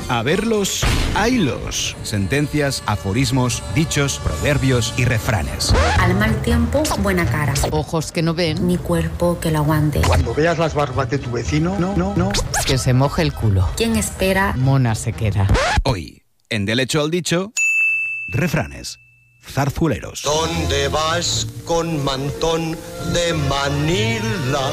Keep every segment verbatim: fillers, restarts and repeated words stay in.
A verlos, haylos. Sentencias, aforismos, dichos, proverbios y refranes. Al mal tiempo, buena cara. Ojos que no ven, Ni cuerpo que lo aguante. Cuando veas las barbas de tu vecino, no, no, no. que se moje el culo. Quien espera, Mona se queda. Hoy, en Del Hecho al Dicho, refranes zarzuleros. ¿Dónde vas con mantón de Manila?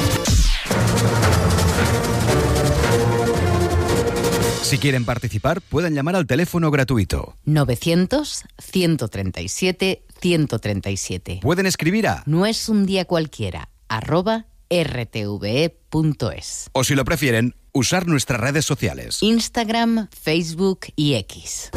Si quieren participar, pueden llamar al teléfono gratuito. novecientos, ciento treinta y siete, ciento treinta y siete. Pueden escribir a... No es un día cualquiera, arroba rtve punto es. O si lo prefieren, usar nuestras redes sociales. Instagram, Facebook y X.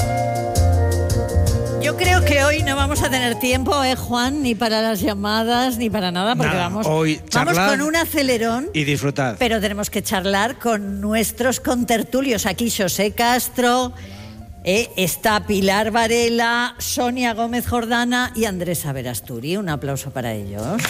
Yo creo que hoy no vamos a tener tiempo, ¿eh, Juan? Ni para las llamadas, ni para nada, porque Nada, vamos, hoy vamos charlar con un acelerón. Y disfrutar. Pero tenemos que charlar con nuestros contertulios. Aquí José Castro, eh, está Pilar Varela, Sonia Gómez Jordana y Andrés Averasturi. Un aplauso para ellos.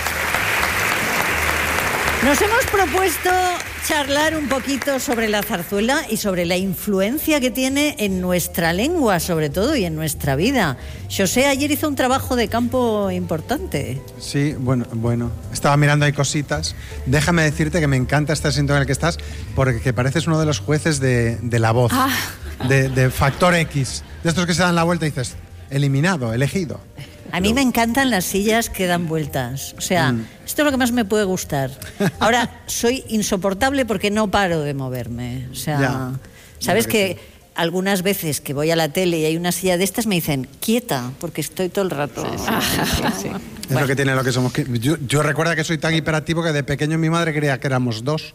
Nos hemos propuesto charlar un poquito sobre la zarzuela y sobre la influencia que tiene en nuestra lengua, sobre todo, y en nuestra vida. José ayer hizo un trabajo de campo importante. Sí, bueno, bueno. Estaba mirando ahí cositas. Déjame decirte que me encanta este asiento en el que estás, porque pareces uno de los jueces de, de La Voz, Ah. de, de Factor X, de estos que se dan la vuelta y dices, eliminado, elegido. A mí me encantan las sillas que dan vueltas. O sea, Mm. esto es lo que más me puede gustar. Ahora, soy insoportable porque no paro de moverme. O sea, Ya. ¿sabes Ya que, que algunas veces que voy a la tele y hay una silla de estas me dicen, quieta, porque estoy todo el rato... Es lo que tiene lo que somos. Yo, yo recuerdo que soy tan hiperactivo que de pequeño mi madre creía que éramos dos.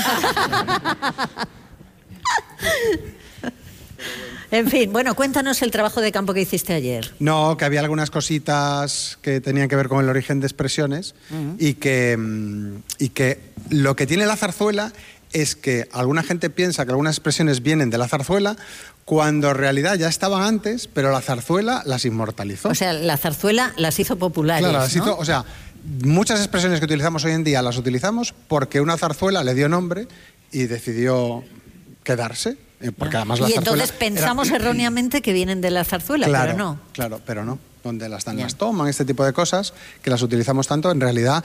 En fin, bueno, cuéntanos el trabajo de campo que hiciste ayer. No, que había algunas cositas que tenían que ver con el origen de expresiones uh-huh. y, que, y que lo que tiene la zarzuela es que alguna gente piensa que algunas expresiones vienen de la zarzuela cuando en realidad ya estaban antes, pero la zarzuela las inmortalizó. O sea, la zarzuela las hizo populares, Claro, las ¿no? hizo, o sea, muchas expresiones que utilizamos hoy en día las utilizamos porque una zarzuela le dio nombre y decidió quedarse. Porque además la y entonces pensamos era... erróneamente que vienen de la zarzuela, claro, pero no. Claro, pero no. Donde las dan, las toman, este tipo de cosas, que las utilizamos tanto, en realidad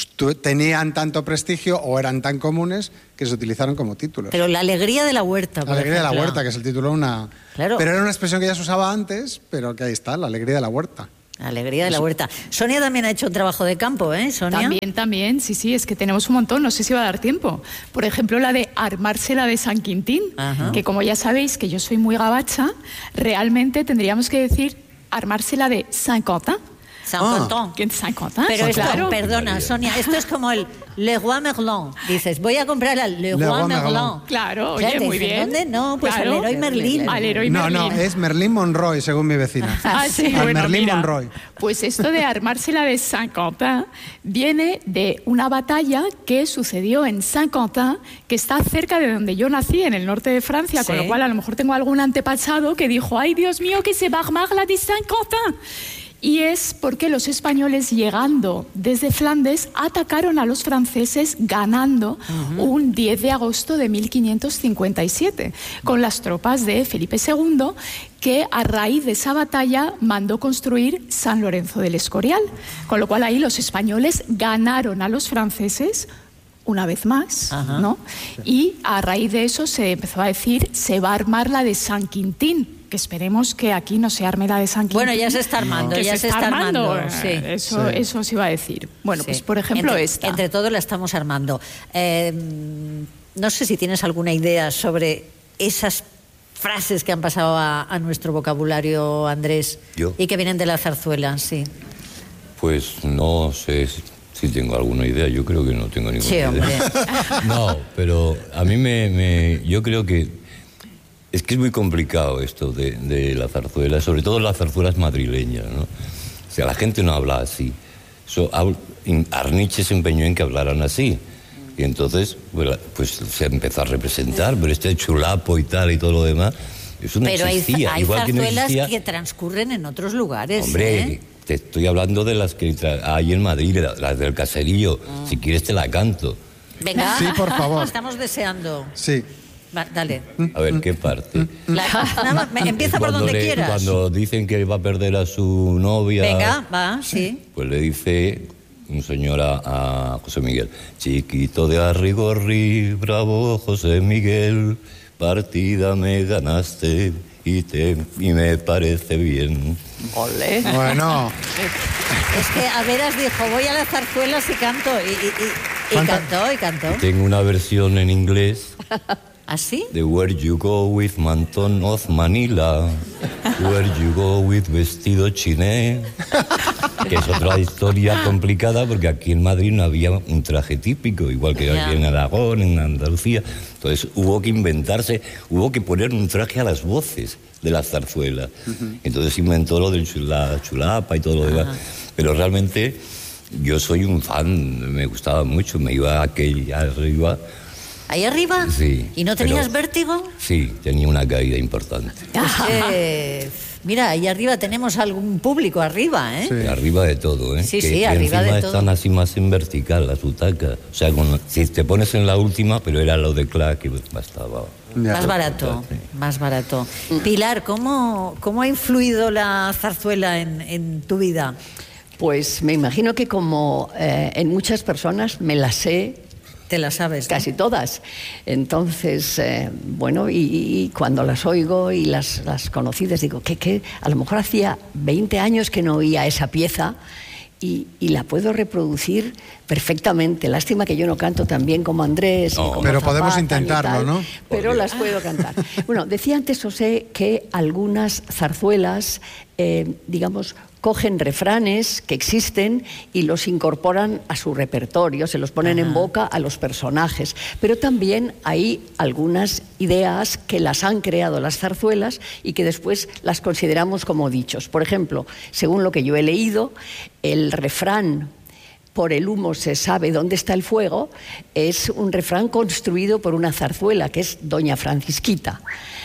tenían tanto prestigio o eran tan comunes que se utilizaron como títulos. Pero la alegría de la huerta, por La alegría ejemplo. de la huerta, que es el título de una... Claro. Pero era una expresión que ya se usaba antes, pero que ahí está, la alegría de la huerta. Alegría de la huerta. Sonia también ha hecho un trabajo de campo, ¿eh, Sonia? También, también, sí, sí, es que tenemos un montón, no sé si va a dar tiempo. Por ejemplo, la de armársela de San Quintín, Ajá. que como ya sabéis que yo soy muy gabacha, realmente tendríamos que decir armársela de Saint-Quentin. Saint-Quentin. Saint-Quentin. Pero esto, claro. perdona, Sonia, esto es como el Le Roi Merlin. Dices, voy a comprar al Le, Le Roi Merlin. Merlin. Claro, o sea, oye, muy dicen, bien. ¿dónde? No, pues claro. al Leroy Merlin. Al Leroy no, Merlin. No, es Merlin Monroy, según mi vecina. Ah, sí, al bueno, Merlin mira, Monroy. Pues esto de armársela de Saint-Quentin viene de una batalla que sucedió en Saint-Quentin, que está cerca de donde yo nací, en el norte de Francia, sí. Con lo cual a lo mejor tengo algún antepasado que dijo, ay, Dios mío, que se va a armar la de Saint-Quentin. Y es porque los españoles, llegando desde Flandes, atacaron a los franceses ganando uh-huh. un diez de agosto de mil quinientos cincuenta y siete, con las tropas de Felipe segundo, que a raíz de esa batalla mandó construir San Lorenzo del Escorial. Con lo cual ahí los españoles ganaron a los franceses una vez más, Ajá. ¿no? Y a raíz de eso se empezó a decir, se va a armar la de San Quintín, que esperemos que aquí no se arme la de San Quintín. Bueno, ya se está armando, no. ya se, se está, está armando. armando. Sí. Eso, sí. eso se iba a decir. Bueno, sí. pues por ejemplo entre, esta. Entre todos la estamos armando. Eh, no sé si tienes alguna idea sobre esas frases que han pasado a, a nuestro vocabulario, Andrés. ¿Yo? Y que vienen de la zarzuela, sí. Pues no sé si tengo alguna idea, yo creo que no tengo ninguna sí, idea. Hombre. No, pero a mí me, me... Yo creo que es que es muy complicado esto de, de la zarzuela, sobre todo las zarzuelas madrileñas, ¿no? O sea, la gente no habla así. So, Arniche se empeñó en que hablaran así. Y entonces, bueno, pues se empezó a representar, pero este chulapo y tal y todo lo demás, eso no pero existía. hay, hay Igual zarzuelas que, no existía... que transcurren en otros lugares. Hombre, ¿eh? te estoy hablando de las que hay en Madrid, las del Caserillo. Mm. Si quieres te la canto. Venga, sí, por favor. Estamos deseando. Sí. Va, dale. A ver, ¿qué parte? La, nada más, me- empieza por Cuando donde le- quieras. Cuando dicen que va a perder a su novia... Venga, va, sí. Pues le dice un señor a, a José Miguel: chiquito de Arrigorri, bravo José Miguel, partida me ganaste y, te, y me parece bien. Ole. Bueno, Es que a veras dijo, voy a las zarzuelas y canto. Y, y, y- y ¿Cuánta- cantó, y cantó. Tengo una versión en inglés ¿Así? de Where You Go With Mantón of Manila, Where You Go With Vestido Chiné, que es otra historia complicada porque aquí en Madrid no había un traje típico, igual que Ya. aquí en Aragón, en Andalucía. Entonces hubo que inventarse, hubo que poner un traje a las voces de la zarzuela. Entonces inventó lo de la chulapa y todo lo demás. Pero realmente yo soy un fan, me gustaba mucho, me iba aquí arriba. ¿Ahí arriba? Sí, ¿Y no tenías pero- vértigo? Sí, tenía una caída importante. Pues que, mira, ahí arriba tenemos algún público arriba, ¿eh? Sí. Arriba de todo, ¿eh? Sí, que, sí, que arriba encima de todo. están así más en vertical, las butacas. O sea, con- si te pones en la última, pero era lo de Clark que bastaba. ya. Más barato, Sí. más barato. Pilar, ¿cómo, cómo ha influido la zarzuela en, en tu vida? Pues me imagino que como eh, en muchas personas me la sé Te la sabes, ¿no? casi todas. Entonces, eh, bueno, y, y cuando las oigo y las, las conocidas, digo, que, que a lo mejor hacía veinte años que no oía esa pieza y, y la puedo reproducir perfectamente. Lástima que yo no canto tan bien como Andrés. y No. como Pero podemos Zapata, ni intentarlo, tal, ¿no? Pero Por las puedo cantar. Bueno, decía antes José que algunas zarzuelas, eh, digamos, cogen refranes que existen y los incorporan a su repertorio, se los ponen en boca a los personajes. Pero también hay algunas ideas que las han creado las zarzuelas y que después las consideramos como dichos. Por ejemplo, según lo que yo he leído, el refrán "por el humo se sabe dónde está el fuego" es un refrán construido por una zarzuela, que es Doña Francisquita.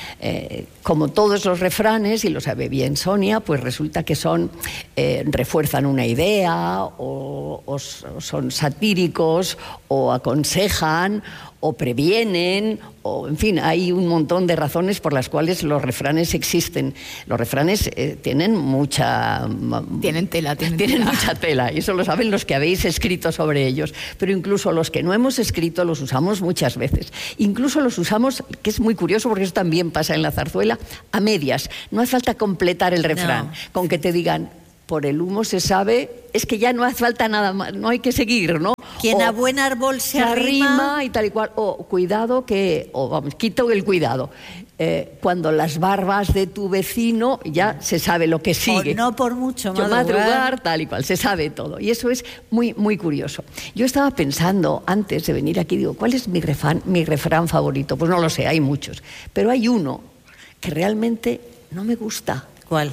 Eh, como todos los refranes, y lo sabe bien Sonia, pues resulta que son eh, refuerzan una idea, o, o son satíricos, o aconsejan, o previenen, o en fin, hay un montón de razones por las cuales los refranes existen. Los refranes eh, tienen mucha... Tienen tela, tienen, Tienen tela. mucha tela, y eso lo saben los que habéis escrito sobre ellos. Pero incluso los que no hemos escrito los usamos muchas veces. Incluso los usamos, que es muy curioso porque eso también pasa en la zarzuela, a medias. No hace falta completar el refrán. No. Con que te digan, por el humo se sabe, es que ya no hace falta nada más, no hay que seguir, ¿no? Quien O a buen árbol se, se arrima arrima. y tal y cual. O cuidado que, o vamos, quito el cuidado. Eh, cuando las barbas de tu vecino, ya se sabe lo que sigue. O no por mucho Yo madrugar. madrugar, tal y cual, se sabe todo. Y eso es muy, muy curioso. Yo estaba pensando, antes de venir aquí, digo, ¿cuál es mi refrán, mi refrán favorito? Pues no lo sé, hay muchos. Pero hay uno que realmente no me gusta. ¿Cuál?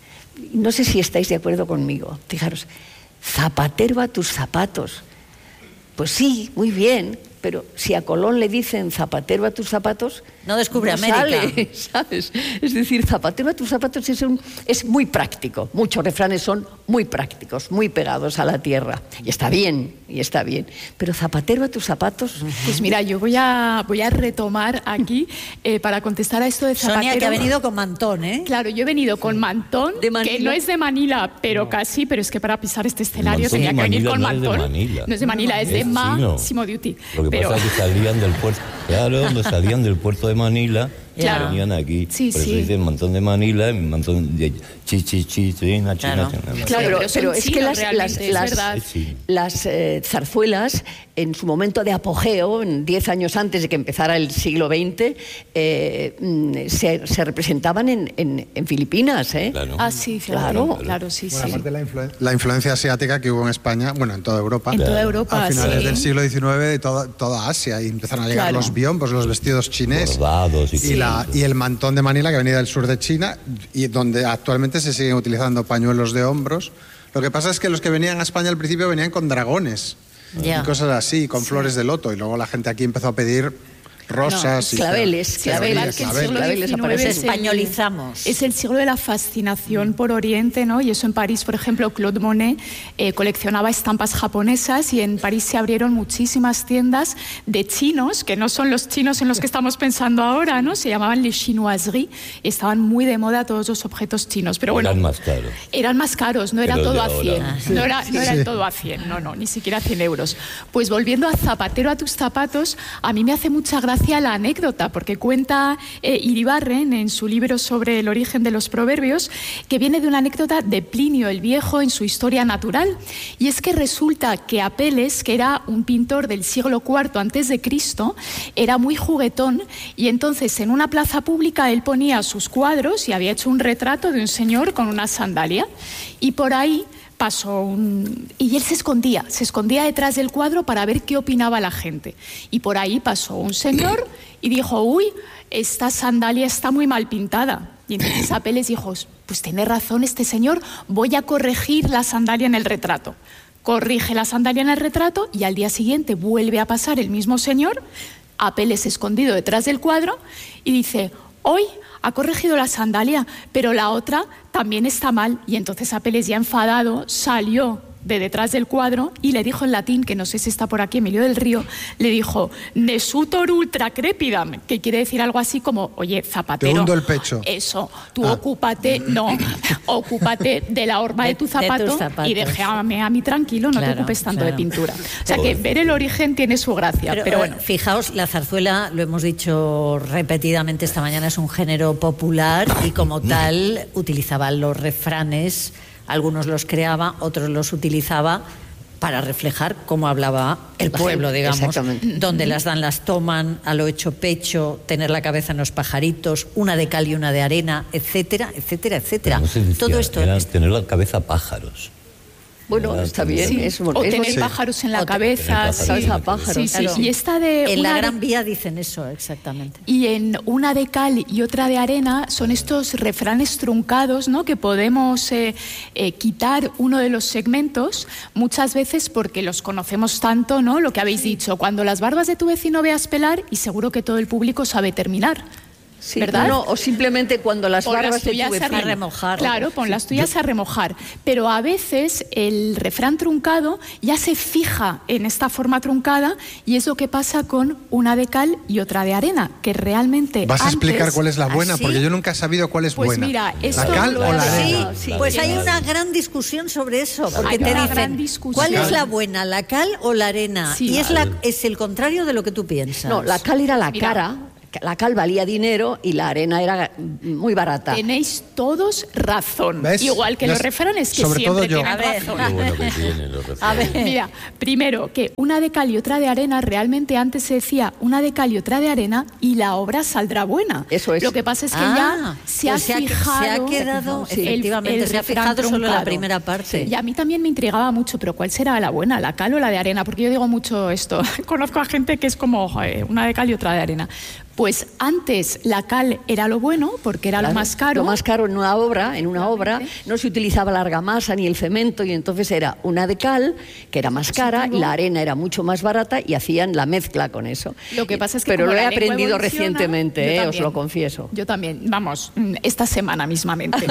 No sé si estáis de acuerdo conmigo. Fijaros, zapatero a tus zapatos. Pues sí, muy bien, pero si a Colón le dicen zapatero a tus zapatos... No descubre América. sale, ¿sabes? Es decir, zapatero a tus zapatos es, un, es muy práctico. Muchos refranes son muy prácticos, muy pegados a la tierra. Y está bien, y está bien. Pero zapatero a tus zapatos... Pues mira, yo voy a, voy a retomar aquí eh, para contestar a esto de zapatero. Sonia, que ha venido con mantón, ¿eh? Claro, yo he venido con mantón, ¿De Manila? que no es de Manila, pero casi, pero es que para pisar este escenario Mantón de tenía que venir Manila con no es de mantón. Manila. No es de Manila, es de Es chino. Massimo Dutti. Lo que Pero- pasa es que salían del puerto, claro, no salían del puerto de Manila, Claro. venían aquí. Sí, por eso sí. dicen mantón de Manila, y mantón de chi, chi, chi, china, china, Claro. china. Claro, pero, pero son pero es que chinos las, las, realmente, es las, verdad. Sí. las, eh, zarzuelas, en su momento de apogeo, en diez años antes de que empezara el siglo veinte, eh, mm, se, se representaban en, en, en Filipinas. ¿eh? Claro. Ah, sí, Claro. claro, claro, sí, Bueno, sí. aparte la, influen- la influencia asiática que hubo en España, bueno, en toda Europa. En toda Claro. Europa, A finales sí. del siglo diecinueve de toda, toda Asia, y empezaron a llegar Claro. los biombos, los vestidos chinés Bordados y y, la, y el mantón de Manila, que venía del sur de China, y donde actualmente se siguen utilizando pañuelos de hombros. Lo que pasa es que los que venían a España al principio venían con dragones Ya. y cosas así, con flores de loto, y luego la gente aquí empezó a pedir rosas no, y claveles, Sí, claveles, que el claveles, siglo claveles diecinueve aparecen. es el- Españolizamos. Es el siglo de la fascinación por Oriente, ¿no? Y eso en París, por ejemplo, Claude Monet eh, coleccionaba estampas japonesas y en París se abrieron muchísimas tiendas de chinos, que no son los chinos en los que estamos pensando ahora, ¿no? Se llamaban les chinoiseries y estaban muy de moda todos los objetos chinos. Pero bueno, Eran más caros. eran más caros, no era Pero todo de a ahora. cien, Ah, no era, no era Sí. el todo a cien, no, no, ni siquiera cien euros. Pues volviendo a Zapatero a tus zapatos, a mí me hace mucha gracia la anécdota, porque cuenta eh, Iribarren en su libro sobre el origen de los proverbios, que viene de una anécdota de Plinio el Viejo en su Historia Natural, y es que resulta que Apeles, que era un pintor del siglo cuarto antes de Cristo, era muy juguetón, y entonces en una plaza pública él ponía sus cuadros y había hecho un retrato de un señor con una sandalia, y por ahí pasó un... y él se escondía, se escondía detrás del cuadro para ver qué opinaba la gente. Y por ahí pasó un señor y dijo, uy, esta sandalia está muy mal pintada. Y entonces Apeles dijo, pues tiene razón este señor, voy a corregir la sandalia en el retrato. Corrige la sandalia en el retrato y al día siguiente vuelve a pasar el mismo señor, Apeles escondido detrás del cuadro, y dice, hoy ha corregido la sandalia, pero la otra también está mal. Y entonces Apeles, ya enfadado, salió de detrás del cuadro y le dijo en latín, que no sé si está por aquí, Emilio del Río, le dijo, nesutor ultra crepidam, que quiere decir algo así como, oye, zapatero, Te hundo el pecho. Eso, tú Ah. ocúpate, no, ocúpate de la horma de, De- tu de tus zapato zapatos. y déjame a mí tranquilo, no Claro, te ocupes tanto claro. de pintura. O sea que ver el origen tiene su gracia, pero, Pero, bueno. eh, fijaos, la zarzuela, lo hemos dicho repetidamente esta mañana, es un género popular y como tal utilizaba los refranes, algunos los creaba, otros los utilizaba para reflejar cómo hablaba el La pueblo, gente, digamos, exactamente. donde las dan las toman, a lo hecho pecho, tener la cabeza en los pajaritos, una de cal y una de arena, etcétera, etcétera, etcétera. No se decía, Todo esto era es- tener la cabeza pájaros. Bueno, Era está tener- bien. Sí, es, o es- tener sí. pájaros en la O te- cabeza. tener sí. pájaros en la pájaros. Sí, sí, Claro. y esta de En la una de- Gran Vía dicen eso, exactamente. Y en una de cal y otra de arena son estos refranes truncados, ¿no? Que podemos eh, eh, quitar uno de los segmentos muchas veces porque los conocemos tanto, ¿no? Lo que habéis dicho, cuando las barbas de tu vecino veas pelar, y seguro que todo el público sabe terminar. sí, ¿verdad? no, o simplemente cuando las Pon barbas las de tu tuyas a vecino. a remojar. Claro, pon las tuyas a remojar. Pero a veces el refrán truncado ya se fija en esta forma truncada y es lo que pasa con una de cal y otra de arena, que realmente ¿Vas a antes- explicar cuál es la buena? ¿Ah, sí? Porque yo nunca he sabido cuál es Pues buena. mira, ¿La esto cal lo o la he- arena? Sí, Sí, pues sí, hay sí. una gran discusión sobre eso, porque Hay te una dicen, gran discusión. ¿cuál es la buena, la cal o la arena? Sí. y es, la, es el contrario de lo que tú piensas. No, la cal era la Mira. cara, la cal valía dinero y la arena era muy barata. Tenéis todos razón. ¿Ves? Igual que Ya los s- refranes que sobre todo siempre yo. tienen A ver. razón. Qué bueno que tienen los A refranes. ver. Mira, primero, que una de cal y otra de arena, realmente antes se decía una de cal y otra de arena y la obra saldrá buena. Eso es. Lo que pasa es que Ah, ya se ha pues se ha- fijado... se ha quedado, el- efectivamente, el se ha refrán fijado solo en la truncado. primera parte. Y a mí también me intrigaba mucho, pero ¿cuál será la buena, la cal o la de arena? Porque yo digo mucho esto. Conozco a gente que es como joder, una de cal y otra de arena. Pues antes la cal era lo bueno, porque era lo Claro, más caro. Lo más caro en una obra, en una obra, Claramente. no se utilizaba la argamasa ni el cemento y entonces era una de cal, que era más cara, y la arena era mucho más barata y hacían la mezcla con eso. Lo que pasa es que Pero como lo he la lengua aprendido evoluciona, recientemente, yo eh, os también. lo confieso. Yo también, vamos, mm, esta semana mismamente.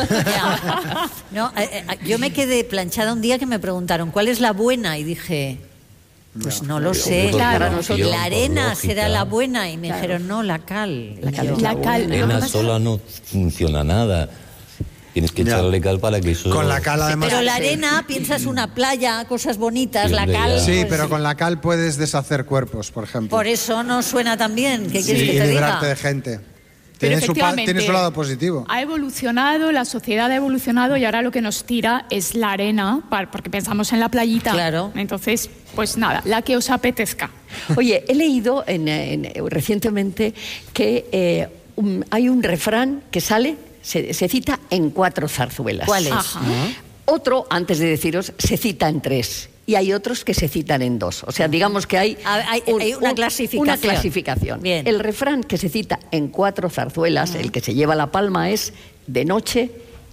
Ya. No, eh, eh, yo me quedé planchada un día que me preguntaron ¿cuál es la buena? Y dije, pues no lo sé. por Claro. lógica, La arena por será lógica. la buena. Y me dijeron, no, la cal. La Y cal yo, es La cal, La lo que arena pasa- sola no funciona nada. Tienes que Ya. echarle cal para que eso... Con la cal además... Pero la arena, piensas una playa, cosas bonitas, Sí, la hombre, cal. ya. Sí, pues, pero con la cal puedes deshacer cuerpos, por ejemplo. Por eso no suena tan bien. ¿Qué Sí, quieres y que te librarte diga? de gente. Pero Tiene su, pa- efectivamente, tiene su lado positivo. Ha evolucionado, la sociedad ha evolucionado y ahora lo que nos tira es la arena, pa- porque pensamos en la playita. Claro. Entonces, pues nada, la que os apetezca. Oye, he leído en, en- recientemente que eh, un- hay un refrán que sale, se, se cita en cuatro zarzuelas. ¿Cuál es? Ajá. Otro, antes de deciros, se cita en tres. Y hay otros que se citan en dos. O sea, digamos que hay, Ah, hay- hay una clasificación. una clasificación. Bien. El refrán que se cita en cuatro zarzuelas, el que se lleva la palma es de noche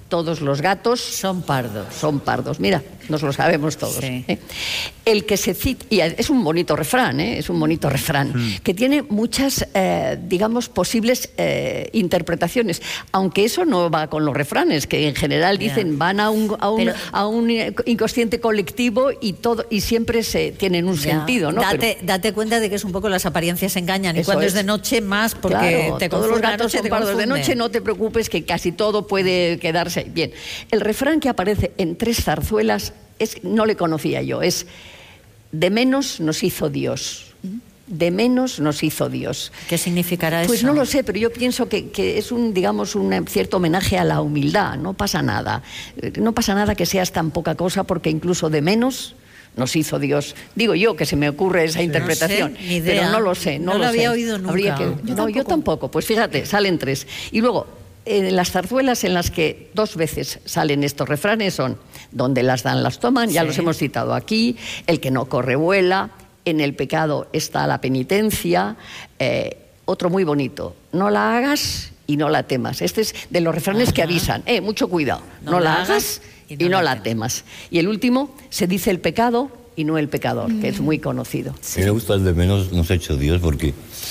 todos los gatos son pardos. Son pardos, mira, nos lo sabemos todos. Sí. ¿eh? El que se cita, y es un bonito refrán, ¿eh? es un bonito refrán, mm. que tiene muchas, eh, digamos, posibles eh, interpretaciones, aunque eso no va con los refranes, que en general dicen, yeah. van a un, a, un, Pero, a un inconsciente colectivo y todo y siempre se tienen un yeah. sentido, ¿no? Date, Pero, date cuenta de que es un poco las apariencias engañan, y cuando es. es de noche más, porque claro, te todos los gatos noche, son te pardos de confunde. noche, no te preocupes que casi todo puede quedarse ahí. Bien, el refrán que aparece en Tres zarzuelas es, no le conocía yo, es de menos nos hizo Dios. De menos nos hizo Dios. ¿Qué significará eso? Pues no lo sé, pero yo pienso que, que es un, digamos, un cierto homenaje a la humildad. No pasa nada. No pasa nada que seas tan poca cosa, porque incluso de menos nos hizo Dios. Digo yo que se me ocurre esa sí, interpretación, no sé, ni idea. Pero no lo sé. No, no lo, lo había sé. oído nunca. Habría que, yo no, tampoco. yo tampoco. Pues fíjate, salen tres. Y luego, en las zarzuelas en las que dos veces salen estos refranes son donde las dan las toman, ya sí. los hemos citado aquí, el que no corre vuela, en el pecado está la penitencia, eh, otro muy bonito, no la hagas y no la temas. Este es de los refranes Ajá. que avisan, eh, mucho cuidado, no, no la hagas, hagas y no, y no la, la temas. Y el último, se dice el pecado y no el pecador, mm. que es muy conocido. Sí. Me gusta el de menos nos ha hecho Dios, porque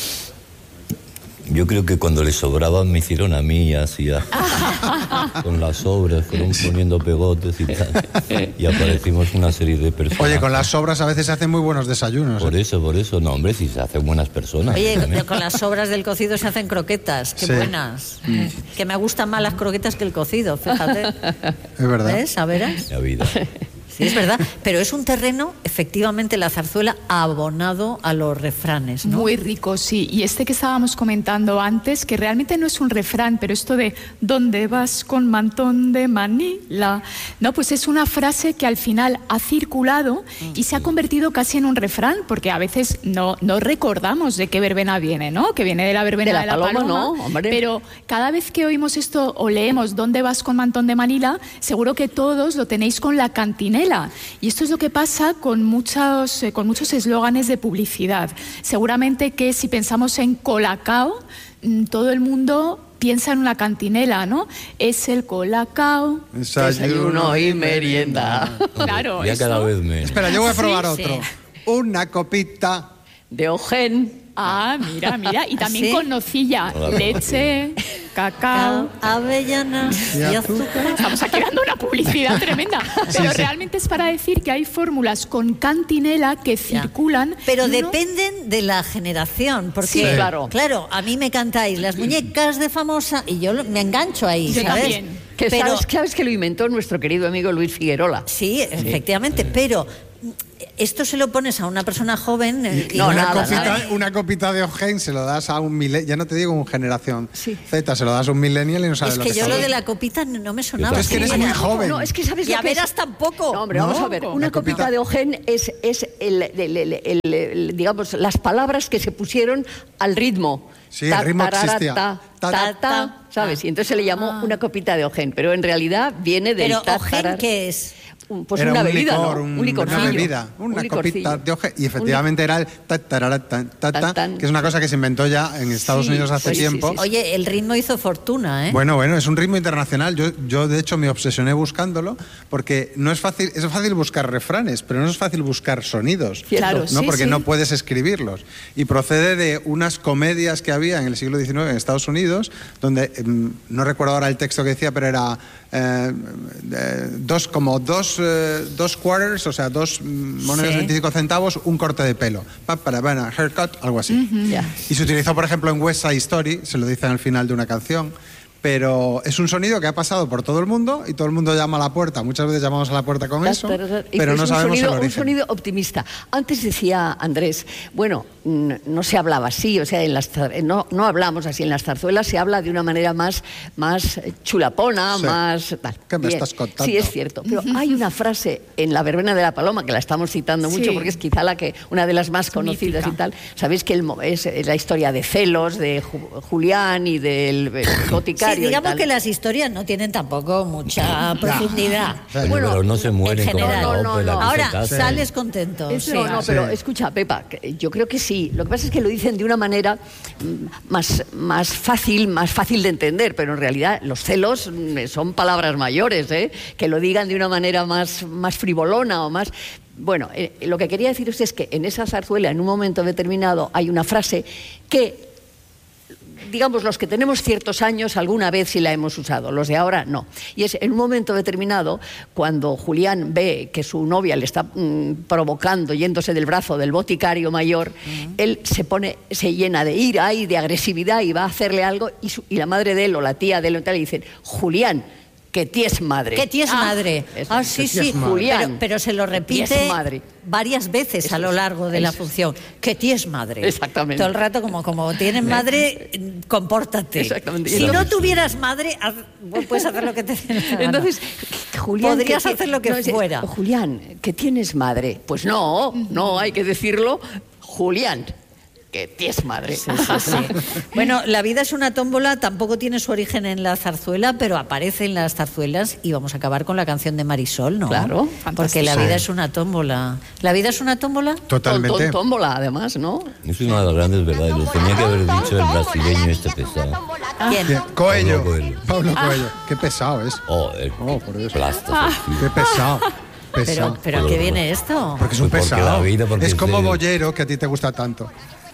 yo creo que cuando les sobraban me hicieron a mí así, a, con las sobras, fueron poniendo pegotes y tal. Y aparecimos una serie de personas. Oye, con las sobras a veces se hacen muy buenos desayunos. Por ¿eh? eso, por eso. No, hombre, si se hacen buenas personas. Oye, también. Con las sobras del cocido se hacen croquetas. Qué sí. buenas. Mm. Que me gustan más las croquetas que el cocido, fíjate. Es verdad. ¿Ves? A veras. La vida. Sí, es verdad, pero es un terreno, efectivamente, la zarzuela abonado a los refranes, ¿no? Muy rico, sí. Y este que estábamos comentando antes, que realmente no es un refrán, pero esto de ¿dónde vas con mantón de Manila? No, pues es una frase que al final ha circulado y se ha convertido casi en un refrán, porque a veces no, no recordamos de qué verbena viene, ¿no? Que viene de la verbena de la, de la paloma, paloma, ¿no? Hombre. Pero cada vez que oímos esto o leemos ¿dónde vas con mantón de Manila? Seguro que todos lo tenéis con la cantinela. Y esto es lo que pasa con muchos eh, con muchos eslóganes de publicidad. Seguramente que si pensamos en Colacao, mmm, todo el mundo piensa en una cantinela, ¿no? Es el Colacao, desayuno y merienda. Claro, ya cada vez menos. Espera, yo voy a probar sí, otro. Sí. Una copita de Ojén. Ah, mira, mira. Y también ¿Sí? con nocilla, leche, cacao, avellanas y azúcar. Estamos aquí dando una publicidad tremenda. Pero sí, realmente sí. es para decir que hay fórmulas con cantinela que circulan. Ya. Pero no... dependen de la generación. Porque, sí, claro. claro, a mí me cantáis las muñecas de famosa y yo me engancho ahí, yo ¿sabes? También. Que pero, sabes, sabes que lo inventó nuestro querido amigo Luis Figuerola. Sí, efectivamente, sí. pero esto se lo pones a una persona joven y, y no, una, nada, copita, nada. una copita de Ojén se lo das a un millennial, ya no te digo un generación sí. Z, se lo das a un millennial y no sabes es lo que que yo sabe. lo de la copita no me sonaba. Es que eres muy joven. No, es que sabes y lo a que veras es... tampoco. No, hombre, no, vamos a ver. Una copita, copita de Ojén es, es el, el, el, el, el, el, digamos, las palabras que se pusieron al ritmo. Sí, el ritmo existía. Ta, ta, ta, ta, ¿sabes? Y entonces se le llamó ah. una copita de Ojén, pero en realidad viene del... ¿Pero Ojén qué es? Pues era una un bebida, licor, ¿no? un, un licorcillo. Una bebida, una un copita de Ojén. Y efectivamente era el ta, tarara, ta, ta, ta, tan, que es una cosa que se inventó ya en Estados sí, Unidos hace pues tiempo. Sí, sí, sí. Oye, el ritmo hizo fortuna, ¿eh? Bueno, bueno, es un ritmo internacional. Yo, yo de hecho, me obsesioné buscándolo porque no es fácil, es fácil buscar refranes, pero no es fácil buscar sonidos. Claro, ¿no? sí, Porque sí. no puedes escribirlos. Y procede de unas comedias que había en el siglo diecinueve en Estados Unidos, donde, eh, no recuerdo ahora el texto que decía, pero era eh, eh, dos, como dos, eh, dos quarters, o sea, dos monedas de sí. veinticinco centavos, un corte de pelo. Pa, para, para, haircut, algo así. Uh-huh. Yeah. Y se utilizó, por ejemplo, en West Side Story, se lo dicen al final de una canción. Pero es un sonido que ha pasado por todo el mundo y todo el mundo llama a la puerta. Muchas veces llamamos a la puerta con eso, pero no sabemos el origen. Un sonido optimista. Antes decía Andrés, bueno, no se hablaba así, o sea, en las, no, no hablamos así en las zarzuelas, se habla de una manera más, más chulapona, sí. más... Tal. ¿Qué me Bien. estás contando? Sí, es cierto. Pero hay una frase en La verbena de la paloma, que la estamos citando mucho, sí. porque es quizá la que, una de las más conocidas Mítica. Y tal. Sabéis que el, es la historia de celos, de Julián y del boticario. diccionario. y digamos tal. que las historias no tienen tampoco mucha profundidad. Oye, pero no se mueren en como general. la No, no, ópera, no. que se Ahora casan. sales contento. Eso, sí. no, Sí. pero escucha, Pepa, que yo creo que sí. Lo que pasa es que lo dicen de una manera mm, más, más fácil, más fácil de entender, pero en realidad los celos mm, son palabras mayores, ¿eh? Que lo digan de una manera más, más frivolona o más... Bueno, eh, lo que quería deciros es que en esa zarzuela, en un momento determinado, hay una frase que, digamos, los que tenemos ciertos años alguna vez sí la hemos usado, los de ahora no. Y es en un momento determinado, cuando Julián ve que su novia le está mm, provocando, yéndose del brazo del boticario mayor, uh-huh. él se pone, se llena de ira y de agresividad y va a hacerle algo y, su, y la madre de él o la tía de él le dicen, Julián, que ties madre. Que ties ah, madre. Eso, Ah, sí, sí. Julián. Pero, pero se lo repite madre. varias veces Eso a lo largo de es, la eso función. Que ties madre. Exactamente. Todo el rato como, como tienes madre, compórtate. Exactamente. Si Entonces, no tuvieras madre, haz, puedes hacer lo que te dé la gana. Entonces, Julián... Podrías que, hacer lo que no, fuera. Oh, Julián, que tienes madre. Pues no, no, hay que decirlo, Julián. Que tienes madre. Sí, sí, sí. Bueno, La vida es una tómbola tampoco tiene su origen en la zarzuela, pero aparece en las zarzuelas y vamos a acabar con la canción de Marisol, ¿no? Claro, porque la vida es una tómbola. ¿La vida es una tómbola? Totalmente. Ton, tómbola, además, ¿no? Es una de las grandes verdades. Lo tenía que haber dicho el brasileño este pesado. ¿Quién? Bien. Coello. Pablo Coelho. Pablo Coelho. Qué pesado es. Oh, el Oh, por Dios. plasta. Qué pesado. Pero, Pesado. pero ¿a qué viene esto? Porque es un Pues porque pesado. la vida, porque es como es de- Bollero, que a ti te gusta tanto.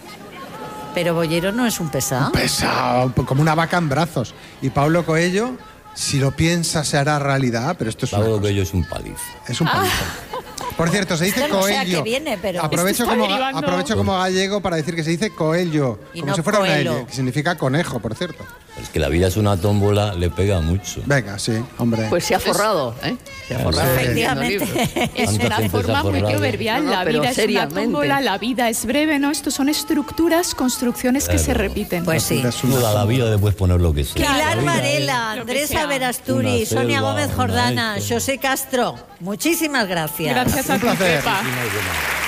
Pero Bollero no es un pesado. Pesado, como una vaca en brazos. Y Pablo Coelho, si lo piensa, se hará realidad, pero esto es Pablo una cosa. Coelho es un palizo. Es un palizo. Por cierto, se dice Esto no sé a Coelho. qué viene, pero- aprovecho, Esto está como, derivando- aprovecho como gallego para decir que se dice Coelho, Y como no si fuera una Coelho. L, que significa conejo, por cierto. Es que la vida es una tómbola, le pega mucho. Venga, sí, hombre. Pues se ha forrado, ¿eh? Se ha Claro, forrado. sí. Efectivamente. Es Tanta una gente se ha forma muy forrado. proverbial. No, no, La pero vida es seriamente. una tómbola, la vida es breve, ¿no? Estos son estructuras, construcciones que Claro. se repiten. Pues sí. Es una- Tú a la vida le puedes poner lo que sea. Pilar La vida Varela, Lo que Andrés sea. Averasturi, Una Sonia selva, Gómez una Jordana, esto. José Castro. Muchísimas gracias. Gracias a Un ti, placer. Pepa. es-